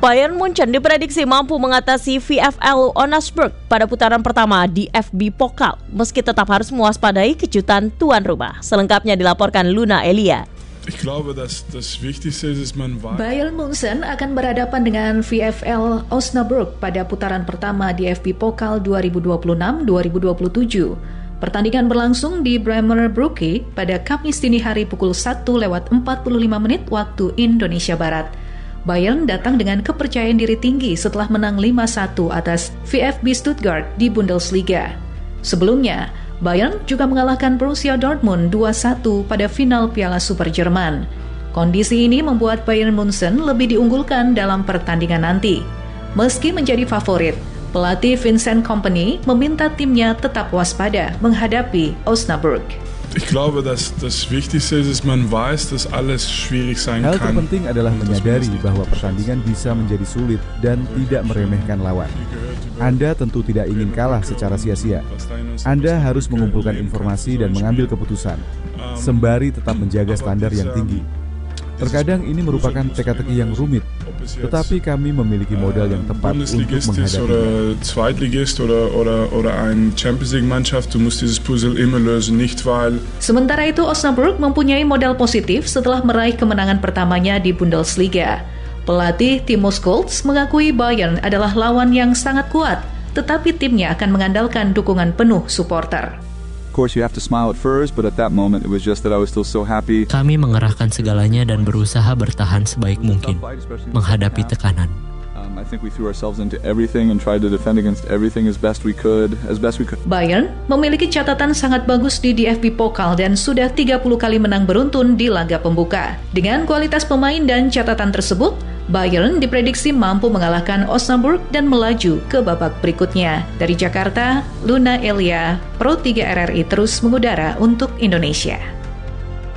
Bayern Munchen diprediksi mampu mengatasi VfL Osnabrück pada putaran pertama di DFB Pokal, meski tetap harus mewaspadai kejutan tuan rumah. Selengkapnya dilaporkan Luna Elia. Bayern Munchen akan berhadapan dengan VfL Osnabrück pada putaran pertama di DFB Pokal 2026-2027. Pertandingan berlangsung di Bremer Brücke pada Kamis dini hari pukul 1:45 waktu Indonesia Barat. Bayern datang dengan kepercayaan diri tinggi setelah menang 5-1 atas VfB Stuttgart di Bundesliga. Sebelumnya, Bayern juga mengalahkan Borussia Dortmund 2-1 pada final Piala Super Jerman. Kondisi ini membuat Bayern Munchen lebih diunggulkan dalam pertandingan nanti. Meski menjadi favorit, pelatih Vincent Kompany meminta timnya tetap waspada menghadapi Osnabrück. Hal terpenting adalah menyadari bahwa pertandingan bisa menjadi sulit dan tidak meremehkan lawan. Anda tentu tidak ingin kalah secara sia-sia. Anda harus mengumpulkan informasi dan mengambil keputusan, sembari tetap menjaga standar yang tinggi. Terkadang ini merupakan teka-teki yang rumit, tetapi kami memiliki modal yang tepat untuk menghadapinya. Sementara itu, Osnabrück mempunyai modal positif setelah meraih kemenangan pertamanya di Bundesliga. Pelatih Timo Schulz mengakui Bayern adalah lawan yang sangat kuat, tetapi timnya akan mengandalkan dukungan penuh supporter. Of course you have to smile at first, but at that moment it was just that I was still so happy. Kami mengerahkan segalanya dan berusaha bertahan sebaik mungkin menghadapi tekanan. I think we threw ourselves into everything and tried to defend against everything as best we could. Bayern memiliki catatan sangat bagus di DFB Pokal dan sudah 30 kali menang beruntun di laga pembuka. Dengan kualitas pemain dan catatan tersebut, Bayern diprediksi mampu mengalahkan Osnabrück dan melaju ke babak berikutnya. Dari Jakarta, Luna Elia, Pro 3 RRI terus mengudara untuk Indonesia.